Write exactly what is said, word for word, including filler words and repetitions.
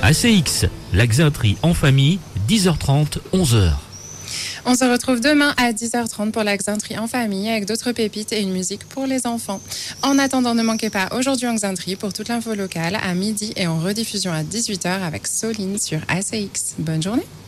A C X, la Xainterie en famille, dix heures trente, onze heures. On se retrouve demain à dix heures trente pour la Xainterie en famille avec d'autres pépites et une musique pour les enfants. En attendant, ne manquez pas Aujourd'hui en Xainterie pour toute l'info locale à midi et en rediffusion à dix-huit heures avec Soline sur A C X. Bonne journée.